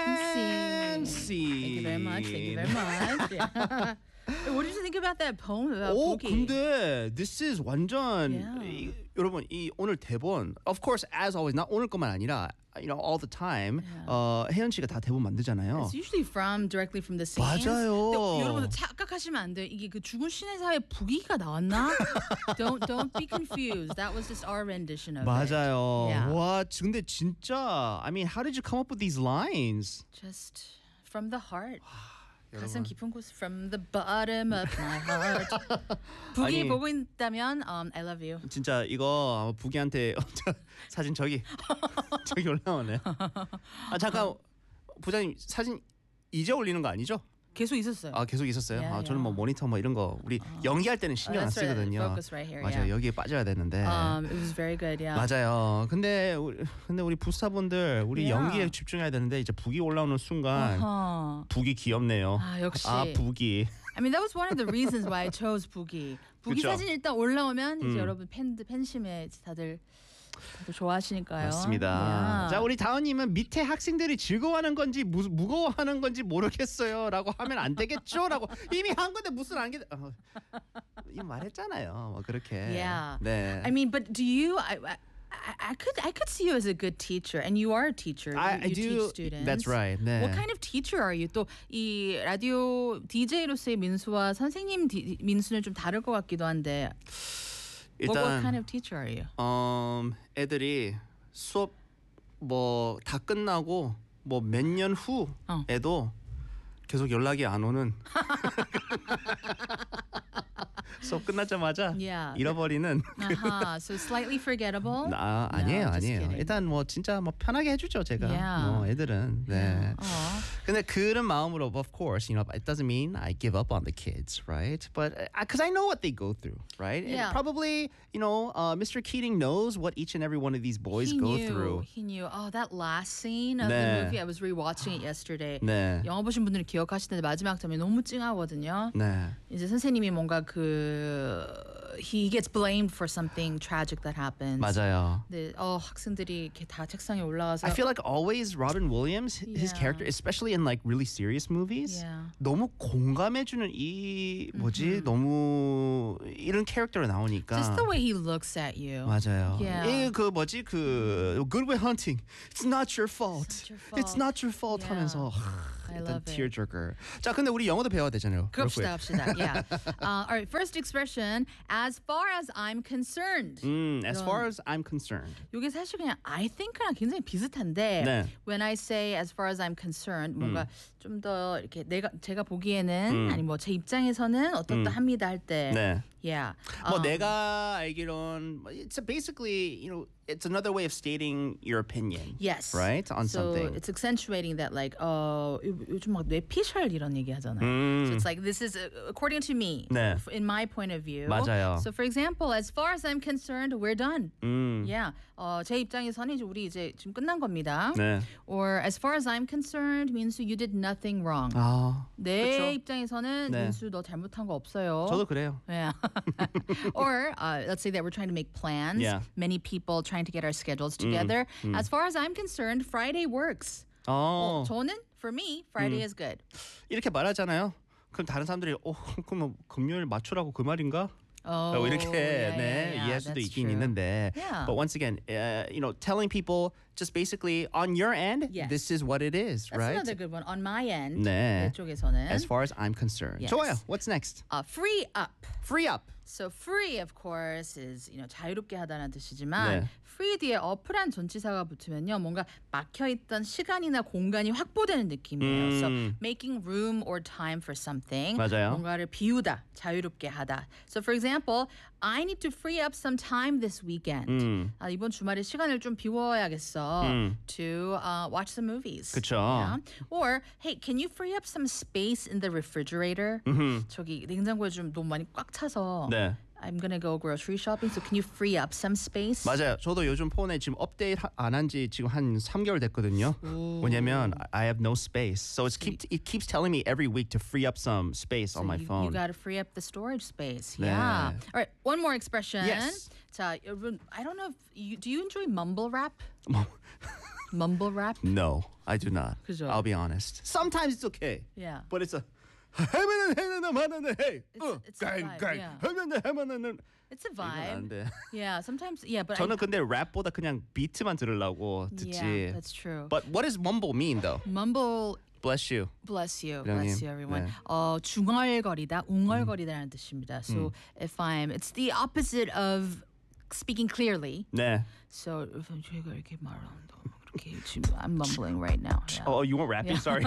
fancy. Thank you very much. Thank you very much. Yeah. What did you think about that poem about 오, Boogie? 근데 this is 완전 Yeah. 여러분 이 오늘 대본 of course as always not 오늘 것만 아니라 all the time 혜연 씨가 다 대본 만들잖아요. It's usually directly from the scenes. 맞아요. 근데 여러분들 착각하시면 안 돼요. 이게 그 죽은 신의 사회 부기가 나왔나? Don't be confused. That was just our rendition of it. 맞아요. Yeah. 와, 근데 진짜 I mean, how did you come up with these lines? Just from the heart. 가슴 깊은 곳 from the bottom of my heart. 부기 아니, 보고 있다면 I love you. 진짜 이거 부기한테 사진 저기 올라오네. 아 잠깐 부장님 사진 이제 올리는 거 아니죠? 계속 있었어요. 아 계속 있었어요. Yeah, 저는 뭐 모니터 뭐 이런 거 우리 연기할 때는 신경 안 That's right. 쓰거든요. Focus right here, 맞아요. yeah. 여기에 빠져야 되는데. It was very good, yeah. 맞아요. 근데 우리 부스타분들 우리 Yeah. 연기에 집중해야 되는데 이제 북이 올라오는 순간 북이 귀엽네요. 아, 역시. 북이. I mean, that was one of the reasons why I chose 부기. 부기 그쵸? 사진 일단 올라오면 이제 여러분 팬심에 다들 좋아하시니까요. 맞습니다. Yeah. 자, 우리 다은님은 밑에 학생들이 즐거워하는 건지 무거워하는 건지 모르겠어요라고 하면 안 되겠죠라고 이미 한 건데 무슨 안 게? 이거 말했잖아요. 뭐 그렇게. Yeah. 네. I mean, but do you? I could see you as a good teacher, and you are a teacher. I you do. teach students. That's right. 네. What kind of teacher are you? 또 이 라디오 DJ로서의 민수와 선생님 민수는 좀 다를 것 같기도 한데. What kind of teacher are you? 애들이 수업 뭐 다 끝나고 뭐 몇 년 후에도 계속 연락이 안 오는 수업 끝나자마자 Yeah. 잃어버리는 So slightly forgettable. 아니에요. just kidding. 일단 뭐 진짜 뭐 편하게 해주죠 제가. Yeah. 뭐 애들은 네. Yeah. 근데 그런 마음으로 of course, it doesn't mean I give up on the kids, right? But because I know what they go through, right? Yeah. And probably, Mr. Keating knows what each and every one of these boys go through. He knew. Oh, that last scene of 네. the movie. I was rewatching it yesterday. 네. 영화 보신 분들은 기억하실 텐데 마지막 장면이 너무 찡하거든요. 네. 이제 선생님이 뭔가 he gets blamed for something tragic that happens. 맞아요. 근데 학생들이 이렇게 다 책상에 올라와서 I feel like always Robin Williams, his Yeah. character, especially in like really serious movies, Yeah. 너무 공감해주는 너무 이런 캐릭터로 나오니까. just the way he looks at you. 맞아요. Yeah. Good Will Hunting. It's not your fault. It's not your fault. It's not your fault Yeah. 하면서 I 일단 love it. tearjerker. 자, 근데 우리 영어도 배워야 되잖아요. 갑시다. Yeah. All right. First expression. As far as I'm concerned. As far as I'm concerned. 이게 사실 그냥 I think랑 굉장히 비슷한데 네. when I say as far as I'm concerned 뭔가 좀 더 이렇게 제가 보기에는 아니 뭐 제 입장에서는 어떻다 합니다 할 때 네. yeah. 뭐 내가 알기론 it's basically, it's another way of stating your opinion. Yes. Right? On so something. it's accentuating that like 요즘 막 뇌피셜 이런 얘기 하잖아요. So it's like this is according to me. 네. In my point of view. 맞아요. So for example, as far as I'm concerned, we're done. Yeah. 제 입장에서는 우리 이제 지금 끝난 겁니다. 네. Or as far as I'm concerned, 민수 you did nothing wrong. 내 그쵸? 입장에서는 네. 민수 너 잘못한 거 없어요. 저도 그래요. Yeah. Or let's say that we're trying to make plans. Yeah. Many people trying to get our schedules together. As far as I'm concerned, Friday works. 저는 for me, Friday is good. 이렇게 말하잖아요. 그럼 다른 사람들이 그럼 금요일 맞추라고 그 말인가? 이렇게 이해할 수도 that's 있긴 true. 있는데 Yeah. but once again, telling people just basically on your end, Yes. this is what it is, That's right? another good one. On my end, 네. 내 쪽에서는 As far as I'm concerned. Yes. 좋아요. What's next? free up. Free up. So free, of course, is 자유롭게 하다는 뜻이지만 네. free 뒤에 up란 전치사가 붙으면요 뭔가 막혀있던 시간이나 공간이 확보되는 느낌이에요. So making room or time for something. 맞아요. 뭔가를 비우다, 자유롭게 하다. So for example, I need to free up some time this weekend. 이번 주말에 시간을 좀 비워야겠어 to watch some movies. 그쵸. Yeah. Or hey, can you free up some space in the refrigerator? 저기 냉장고에 좀 너무 많이 꽉 차서. 네. I'm gonna go grocery shopping, so can you free up some space? 맞아요. 저도 요즘 폰에 지금 업데이트 안 한 지 지금 한 3개월 됐거든요. 왜냐면 I have no space. So it keeps telling me every week to free up some space on my phone. You gotta free up the storage space. 네. Yeah. All right, one more expression. Yes. 자, 여러분, I don't know if do you enjoy mumble rap? Mumble rap? No, I do not. 그죠? I'll be honest. Sometimes it's okay. Yeah. But it's a It's a vibe, yeah. It's a 이건 vibe. 안 돼. Yeah, sometimes yeah, but 저는 근데 랩보다 그냥 비트만 들으려고 yeah, 듣지. that's true. But what does mumble mean though? Mumble Bless you. bless you 부장님, everyone. 네. 중얼거리다, 웅얼거리다라는 뜻입니다. So if it's the opposite of speaking clearly. 네. So if 제가 이렇게 말한다, 이렇게 지금 I'm mumbling right now. Yeah. Oh, you weren't rapping. Sorry.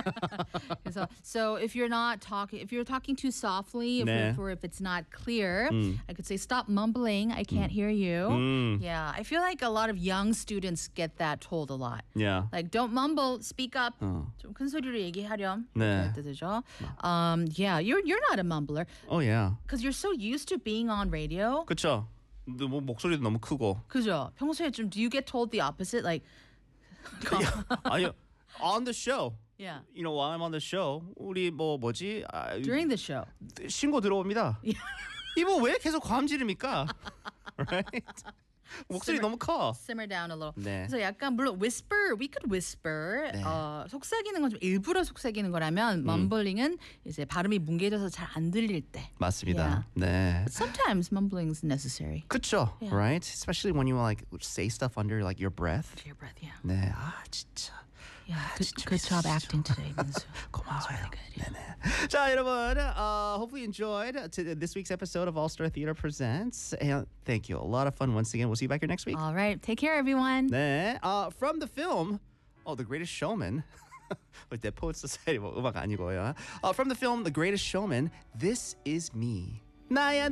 So if you're talking too softly, 네. or if it's not clear, I could say stop mumbling. I can't hear you. Yeah, I feel like a lot of young students get that told a lot. Yeah. Like don't mumble, speak up. 좀 큰 소리로 얘기하렴. 네. 그렇게 뜻이죠. Yeah, you're not a mumbler Oh yeah. because you're so used to being on radio. 그쵸. 뭐 목소리도 너무 크고. 그죠? 평소에 좀 do you get told the opposite? Like 아니요. On the show. yeah. You know, while I'm on the show, 우리 뭐지? During the show. 신고 들어옵니다. 이거 왜 계속 과음지릅니까? Right? 목소리 너무 커. Simmer down a little. 네. 그래서 약간 물론 whisper, we could whisper. 네. 속삭이는 건 좀 일부러 속삭이는 거라면 mumbling은 이제 발음이 뭉개져서 잘 안 들릴 때. 맞습니다. 네. Sometimes mumbling is necessary. 그쵸. Yeah. Right? Especially when you like say stuff under like your breath. Your breath, yeah. 네. 아 진짜. Yeah, good job acting today, Minsu. 고마워요. Really good. Yeah. 네네. 자 여러분, hopefully you enjoyed this week's episode of All Star Theater Presents, and thank you. A lot of fun once again. We'll see you back here next week. All right, take care, everyone. 네. From the film, The Greatest Showman. Dead Poets Society 뭐 음악 아니고요. From the film The Greatest Showman, This Is Me. 나야